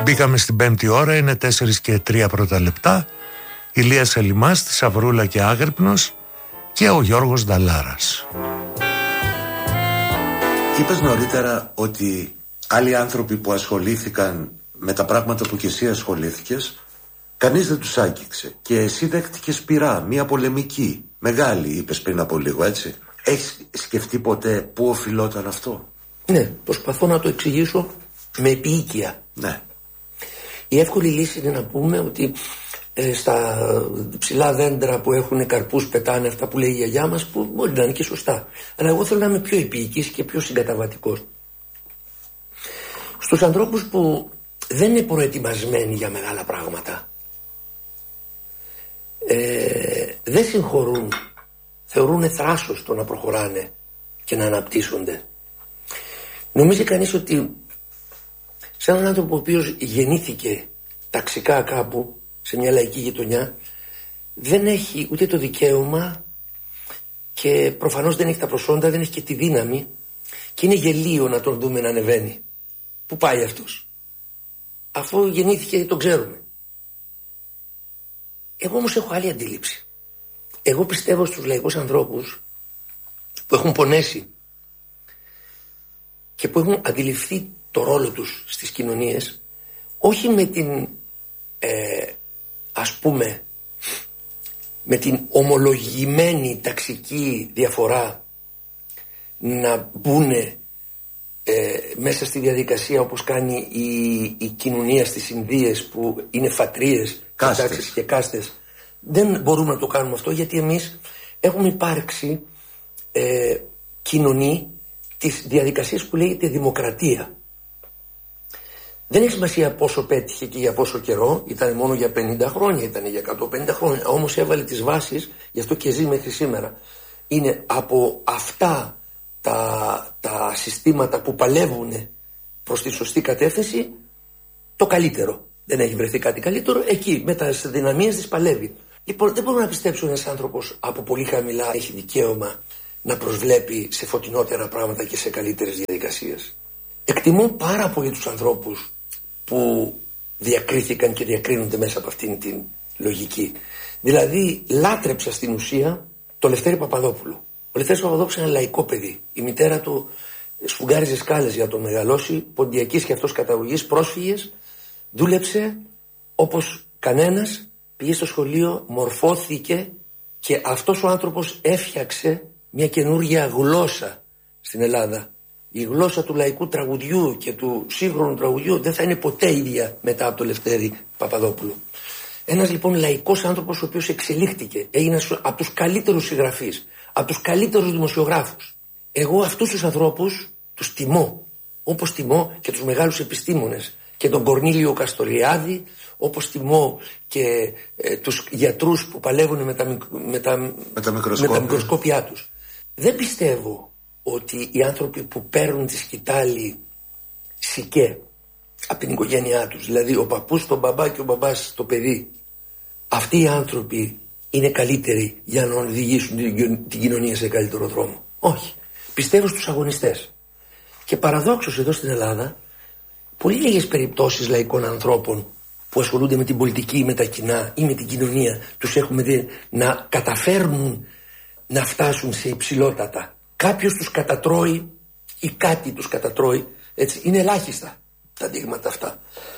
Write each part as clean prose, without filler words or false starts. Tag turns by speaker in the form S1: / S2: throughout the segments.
S1: Μπήκαμε στην 5η ώρα, είναι 4:03 πρώτα λεπτά. Ηλίας Ελιμάς, Σαβρούλα και Άγρυπνος και ο Γιώργος Νταλάρας.
S2: Είπες νωρίτερα ότι άλλοι άνθρωποι που ασχολήθηκαν με τα πράγματα που και εσύ ασχολήθηκες, κανείς δεν τους άγγιξε. Και εσύ δέχτηκες πειρά, μια πολεμική, μεγάλη, είπες πριν από λίγο, έτσι. Έχεις σκεφτεί ποτέ πού οφειλόταν αυτό?
S3: Ναι, προσπαθώ να το εξηγήσω με επίοικια.
S2: Ναι.
S3: Η εύκολη λύση είναι να πούμε ότι στα ψηλά δέντρα που έχουν καρπούς πετάνε αυτά που λέει η γιαγιά μας, που μπορεί να είναι και σωστά. Αλλά εγώ θέλω να είμαι πιο επίοικης και πιο συγκαταβατικός. Στους ανθρώπους που δεν είναι προετοιμασμένοι για μεγάλα πράγματα, δεν συγχωρούν, θεωρούν θράσος το να προχωράνε και να αναπτύσσονται. Νομίζει κανείς ότι σε έναν άνθρωπο ο οποίος γεννήθηκε ταξικά κάπου σε μια λαϊκή γειτονιά, δεν έχει ούτε το δικαίωμα και προφανώς δεν έχει τα προσόντα, δεν έχει και τη δύναμη, και είναι γελίο να τον δούμε να ανεβαίνει. Πού πάει αυτός? Αφού γεννήθηκε τον ξέρουμε. Εγώ όμως έχω άλλη αντίληψη. Εγώ πιστεύω στους λαϊκούς ανθρώπους που έχουν πονέσει και που έχουν αντιληφθεί το ρόλο τους στις κοινωνίες, όχι με την ας πούμε με την ομολογημένη ταξική διαφορά να μπουνε μέσα στη διαδικασία όπως κάνει η κοινωνία στις Ινδίες, που είναι φατρίες, τάξεις και κάστες. Δεν μπορούμε να το κάνουμε αυτό, γιατί εμείς έχουμε υπάρξει κοινωνία της διαδικασίας που λέγεται δημοκρατία. Δεν έχει σημασία πόσο πέτυχε και για πόσο καιρό, ήταν μόνο για 50 χρόνια, ήταν για 150 χρόνια, όμως έβαλε τις βάσεις, γι' αυτό και ζει μέχρι σήμερα. Είναι από αυτά τα συστήματα που παλεύουν προς τη σωστή κατεύθυνση το καλύτερο. Δεν έχει βρεθεί κάτι καλύτερο, εκεί με τα δυναμίες της παλεύει. Λοιπόν, δεν μπορώ να πιστέψω ένας άνθρωπος από πολύ χαμηλά έχει δικαίωμα να προσβλέπει σε φωτεινότερα πράγματα και σε καλύτερες διαδικασίες. Εκτιμώ πάρα πολύ τους ανθρώπους που διακρίθηκαν και διακρίνονται μέσα από αυτήν την λογική. Δηλαδή λάτρεψα στην ουσία το Λευτέρη Παπαδόπουλο. Ο Λευτέρης Παπαδόπουλος είναι ένα λαϊκό παιδί. Η μητέρα του σφουγγάριζε σκάλες για να τον μεγαλώσει, ποντιακής και αυτός καταγωγής, πρόσφυγες, δούλεψε όπως κανένας, πήγε στο σχολείο, μορφώθηκε, και αυτός ο άνθρωπος έφτιαξε μια καινούργια γλώσσα στην Ελλάδα. Η γλώσσα του λαϊκού τραγουδιού και του σύγχρονου τραγουδιού δεν θα είναι ποτέ ίδια μετά από το Λευτέρη Παπαδόπουλο. Ένας λοιπόν λαϊκός άνθρωπος ο οποίος εξελίχθηκε, έγινε από τους καλύτερους συγγραφείς, από τους καλύτερους δημοσιογράφους. Εγώ αυτούς τους ανθρώπους τους τιμώ, όπως τιμώ και τους μεγάλους επιστήμονες και τον Κορνήλιο Καστοριάδη, όπως τιμώ και τους γιατρούς που παλεύουν με τα μικροσκόπια τους. Δεν πιστεύω ότι οι άνθρωποι που παίρνουν τη σκητάλη σικέ από την οικογένειά τους, δηλαδή ο παππούς τον μπαμπά και ο μπαμπάς το παιδί, αυτοί οι άνθρωποι είναι καλύτεροι για να οδηγήσουν την κοινωνία σε καλύτερο δρόμο. Όχι. Πιστεύω στους αγωνιστές. Και παραδόξως εδώ στην Ελλάδα, πολύ λίγες περιπτώσεις λαϊκών ανθρώπων που ασχολούνται με την πολιτική, με τα κοινά ή με την κοινωνία, τους έχουμε δει να καταφέρνουν να φτάσουν σε υψηλότατα. Κάποιος τους κατατρώει ή κάτι τους κατατρώει, έτσι. Είναι ελάχιστα τα δείγματα αυτά.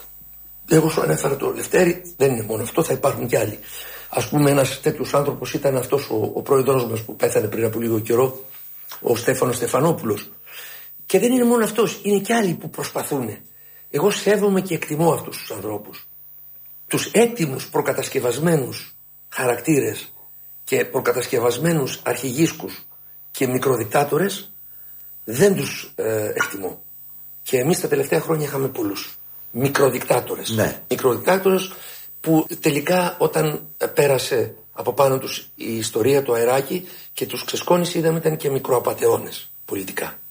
S3: Εγώ σου ανέφερα το Λευτέρη, δεν είναι μόνο αυτό, θα υπάρχουν κι άλλοι. Ας πούμε, ένας τέτοιος άνθρωπος ήταν αυτός ο πρόεδρος μας που πέθανε πριν από λίγο καιρό, ο Στέφανος Στεφανόπουλος. Και δεν είναι μόνο αυτός, είναι κι άλλοι που προσπαθούν. Εγώ σέβομαι και εκτιμώ αυτούς τους ανθρώπους. Τους έτοιμους προκατασκευασμένους χαρακτήρες και προκατασκευασμένους αρχηγίσκους και μικροδικτάτορες δεν τους εκτιμώ. Και εμείς τα τελευταία χρόνια είχαμε πολλούς μικροδικτάτορες.
S2: Ναι.
S3: Μικροδικτάτορες που τελικά όταν πέρασε από πάνω τους η ιστορία, το αεράκι, και τους ξεσκόνησε, είδαμε ήταν και μικροαπατεώνες πολιτικά.